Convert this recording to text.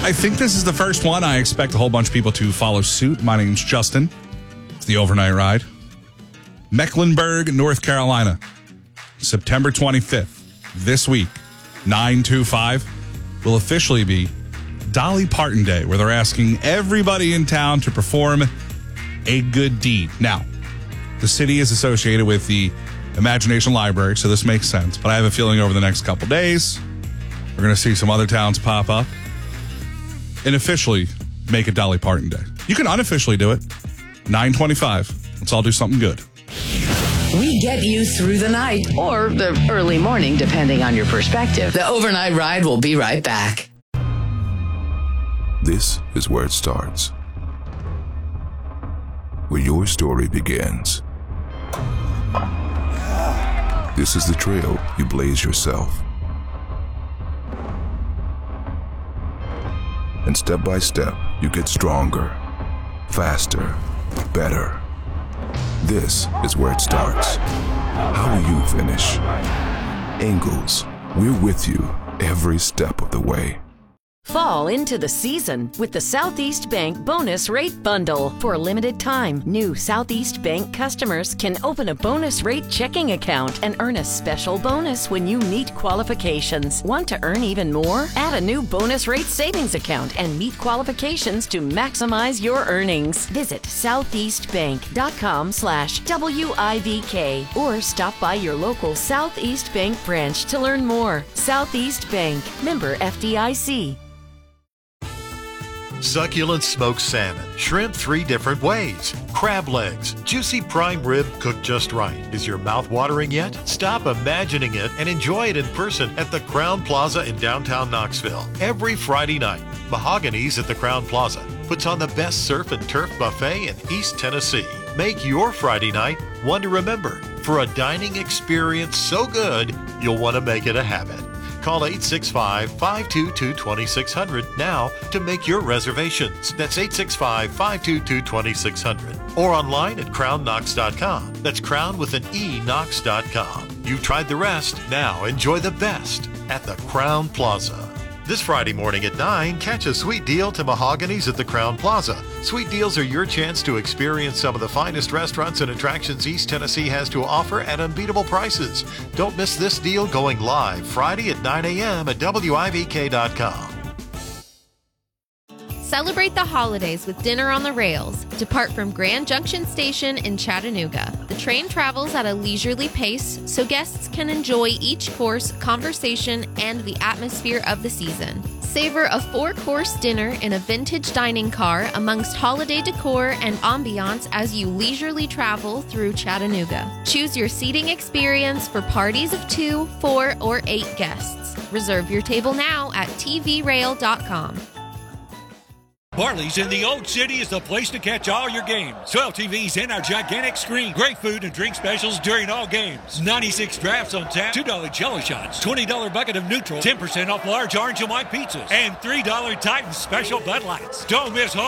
I think this is the first one. I expect a whole bunch of people to follow suit. My name's Justin. It's the overnight ride. Mecklenburg, North Carolina, September 25th. This week, 9/25, will officially be Dolly Parton Day, where they're asking everybody in town to perform a good deed. Now, the city is associated with the Imagination Library, so this makes sense. But I have a feeling over the next couple days, we're going to see some other towns pop up and officially make it Dolly Parton Day. You can unofficially do it. 9/25. Let's all do something good. We get you through the night or the early morning, depending on your perspective. The overnight ride will be right back. This is where it starts, where your story begins. This is the trail you blaze yourself. And step by step, you get stronger, faster, better. This is where it starts. How will you finish? Ingalls, we're with you every step of the way. Fall into the season with the Southeast Bank Bonus Rate Bundle. For a limited time, new Southeast Bank customers can open a bonus rate checking account and earn a special bonus when you meet qualifications. Want to earn even more? Add a new bonus rate savings account and meet qualifications to maximize your earnings. Visit southeastbank.com/WIVK or stop by your local Southeast Bank branch to learn more. Southeast Bank, member FDIC. Succulent smoked salmon, shrimp 3 different ways, crab legs, juicy prime rib cooked just right. Is your mouth watering yet? Stop imagining it and enjoy it in person at the Crown Plaza in downtown Knoxville. Every Friday night, Mahogany's at the Crown Plaza puts on the best surf and turf buffet in East Tennessee. Make your Friday night one to remember for a dining experience so good you'll want to make it a habit. Call 865-522-2600 now to make your reservations. That's 865-522-2600. Or online at crownknox.com. That's crown with an E, knox.com. You've tried the rest. Now enjoy the best at the Crown Plaza. This Friday morning at 9, catch a sweet deal to Mahogany's at the Crown Plaza. Sweet deals are your chance to experience some of the finest restaurants and attractions East Tennessee has to offer at unbeatable prices. Don't miss this deal going live Friday at 9 a.m. at WIVK.com. Celebrate the holidays with Dinner on the Rails. Depart from Grand Junction Station in Chattanooga. The train travels at a leisurely pace so guests can enjoy each course, conversation, and the atmosphere of the season. Savor a 4-course dinner in a vintage dining car amongst holiday decor and ambiance as you leisurely travel through Chattanooga. Choose your seating experience for parties of 2, 4, or 8 guests. Reserve your table now at tvrail.com. Barley's in the Old City is the place to catch all your games. 12 TVs and our gigantic screen. Great food and drink specials during all games. 96 drafts on tap. $2 Jello shots. $20 bucket of neutral. 10% off large orange and white pizzas. And $3 Titan special Bud Lights. Don't miss home.